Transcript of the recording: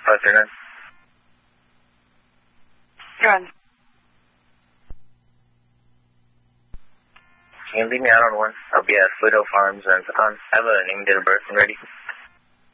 539. Go ahead. You can leave me out on one. I'll be at Foothill Farms and Pecan. I have a name, date of birth, and ready.